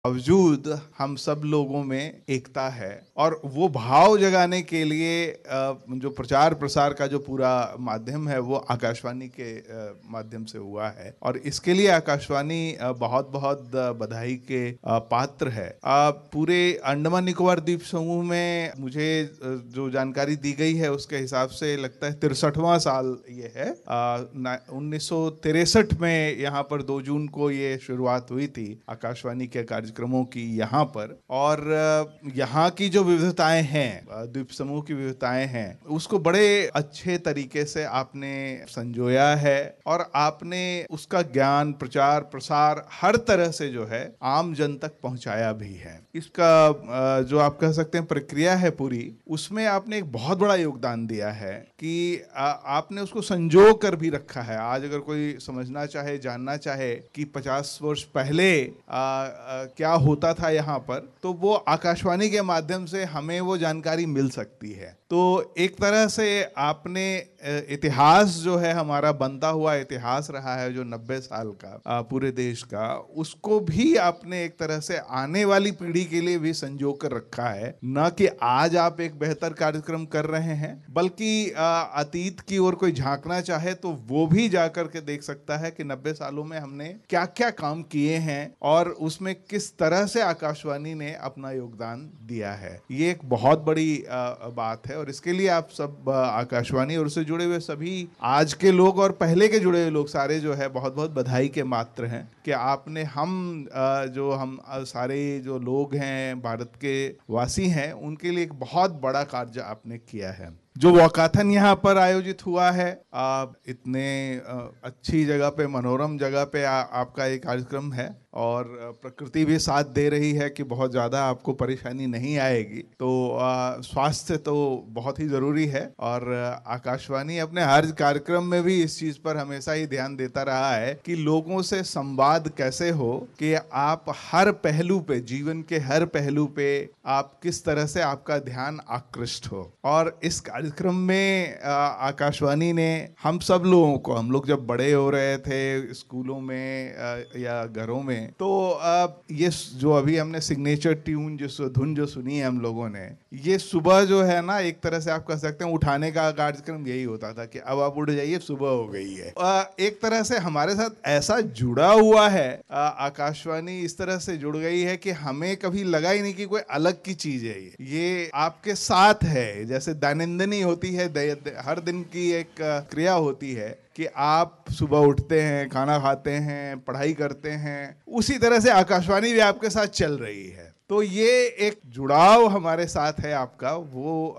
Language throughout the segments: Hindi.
बावजूद हम सब लोगों में एकता है और वो भाव जगाने के लिए जो प्रचार प्रसार का जो पूरा माध्यम है वो आकाशवाणी के माध्यम से हुआ है और इसके लिए आकाशवाणी बहुत बहुत बधाई के पात्र है। पूरे अंडमान निकोबार द्वीप समूह में मुझे जो जानकारी दी गई है उसके हिसाब से लगता है 63वां साल ये है। 1963 में यहाँ पर 2 जून को ये शुरुआत हुई थी आकाशवाणी के कार्यक्रमों की यहाँ पर। और यहाँ की जो विविधताएं हैं, द्वीप समूह की विविधताएं हैं, उसको बड़े अच्छे तरीके से आपने संजोया है और आपने उसका ज्ञान प्रचार प्रसार हर तरह से जो है आम जन तक पहुंचाया भी है। इसका जो आप कह सकते हैं प्रक्रिया है पूरी, उसमें आपने एक बहुत बड़ा योगदान दिया है कि आपने उसको संजो कर भी रखा है। आज अगर कोई समझना चाहे, जानना चाहे कि 50 वर्ष पहले क्या होता था यहाँ पर, तो वो आकाशवाणी के माध्यम से हमें वो जानकारी मिल सकती है। तो एक तरह से आपने इतिहास जो है हमारा बनता हुआ इतिहास रहा है जो 90 साल का पूरे देश का, उसको भी आपने एक तरह से आने वाली पीढ़ी के लिए भी संजो कर रखा है। न कि आज आप एक बेहतर कार्यक्रम कर रहे हैं, बल्कि अतीत की ओर कोई झांकना चाहे तो वो भी जाकर के देख सकता है कि 90 सालों में हमने क्या क्या काम किए हैं और उसमें किस तरह से आकाशवाणी ने अपना योगदान दिया है। ये एक बहुत बड़ी बात है और इसके लिए आप सब आकाशवाणी और उससे जुड़े हुए सभी आज के लोग और पहले के जुड़े हुए लोग सारे जो है बहुत बहुत बधाई के पात्र हैं कि आपने हम सारे जो लोग हैं, भारत के वासी हैं, उनके लिए एक बहुत बड़ा कार्य आपने किया है। जो वॉकाथन यहाँ पर आयोजित हुआ है, इतने अच्छी जगह पे, मनोरम जगह पे आपका ये कार्यक्रम है और प्रकृति भी साथ दे रही है कि बहुत ज़्यादा आपको परेशानी नहीं आएगी। तो स्वास्थ्य तो बहुत ही ज़रूरी है और आकाशवाणी अपने हर कार्यक्रम में भी इस चीज़ पर हमेशा ही ध्यान देता रहा है कि लोगों से संवाद कैसे हो, कि आप हर पहलू पे, जीवन के हर पहलू पे आप किस तरह से आपका ध्यान आकृष्ट हो। और इस कार्यक्रम में आकाशवाणी ने हम सब लोगों को, हम लोग जब बड़े हो रहे थे स्कूलों में या घरों में, तो ये जो अभी हमने सिग्नेचर ट्यून जो धुन जो सुनी है हम लोगों ने, ये सुबह जो है ना, एक तरह से आप कह सकते हैं उठाने का कार्यक्रम यही होता था कि अब आप उठ जाइए, सुबह हो गई है। एक तरह से हमारे साथ ऐसा जुड़ा हुआ है, आकाशवाणी इस तरह से जुड़ गई है कि हमें कभी लगा ही नहीं कि कोई अलग की चीज है। ये आपके साथ है, जैसे दैनंदिनी होती है, हर दिन की एक क्रिया होती है कि आप सुबह उठते हैं, खाना खाते हैं, पढ़ाई करते हैं, उसी तरह से आकाशवाणी भी आपके साथ चल रही है। तो ये एक जुड़ाव हमारे साथ है आपका, वो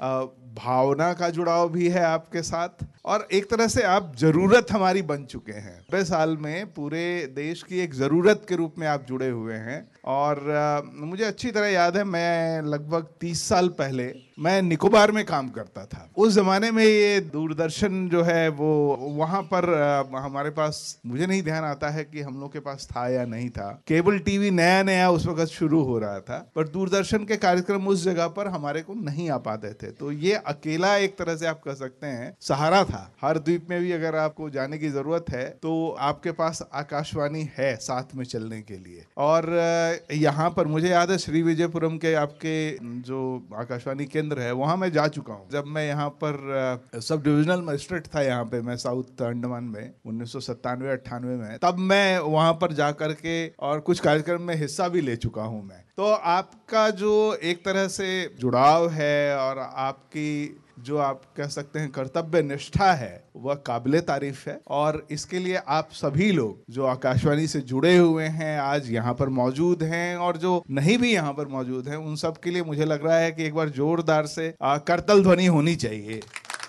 भावना का जुड़ाव भी है आपके साथ और एक तरह से आप जरूरत हमारी बन चुके हैं। 90 साल में पूरे देश की एक जरूरत के रूप में आप जुड़े हुए हैं। और मुझे अच्छी तरह याद है, मैं लगभग 30 साल पहले मैं निकोबार में काम करता था। उस जमाने में ये दूरदर्शन जो है वो वहाँ पर हमारे पास, मुझे नहीं ध्यान आता है कि हम लोग के पास था या नहीं था। केबल टीवी नया नया उस वक्त शुरू हो रहा था, पर दूरदर्शन के कार्यक्रम उस जगह पर हमारे को नहीं आ पाते थे। तो ये अकेला एक तरह से आप कह सकते हैं सहारा था। हर द्वीप में भी अगर आपको जाने की जरूरत है तो आपके पास आकाशवाणी है साथ में चलने के लिए। और यहाँ पर मुझे याद है श्रीविजयपुरम के आपके जो आकाशवाणी केंद्र है, वहाँ मैं जा चुका हूँ। जब मैं यहाँ पर सब डिविजनल मजिस्ट्रेट था यहाँ पे, मैं साउथ अंडमान में 1997-98 में, तब मैं वहाँ पर जा करके और कुछ कार्यक्रम में हिस्सा भी ले चुका हूँ मैं। तो आपका जो एक तरह से जुड़ाव है और आपकी जो आप कह सकते हैं कर्तव्य निष्ठा है, वह काबिले तारीफ है। और इसके लिए आप सभी लोग जो आकाशवाणी से जुड़े हुए हैं, आज यहाँ पर मौजूद हैं और जो नहीं भी यहाँ पर मौजूद हैं, उन सब के लिए मुझे लग रहा है कि एक बार जोरदार से करतल ध्वनि होनी चाहिए।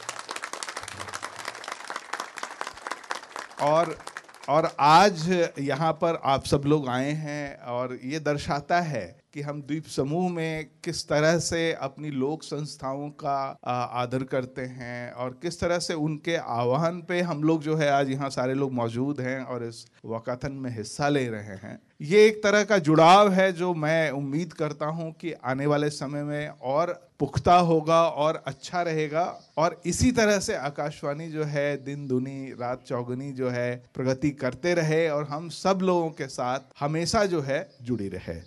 और आज यहाँ पर आप सब लोग आए हैं और ये दर्शाता है कि हम द्वीप समूह में किस तरह से अपनी लोक संस्थाओं का आदर करते हैं और किस तरह से उनके आह्वान पे हम लोग जो है आज यहाँ सारे लोग मौजूद हैं और इस वॉकाथन में हिस्सा ले रहे हैं। ये एक तरह का जुड़ाव है जो मैं उम्मीद करता हूँ कि आने वाले समय में और पुख्ता होगा और अच्छा रहेगा। और इसी तरह से आकाशवाणी जो है दिन दुनी रात चौगुनी जो है प्रगति करते रहे और हम सब लोगों के साथ हमेशा जो है जुड़ी रहे।